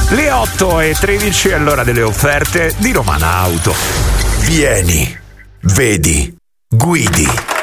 Le 8:13 è l'ora delle offerte di Romana Auto. Vieni, vedi, guidi.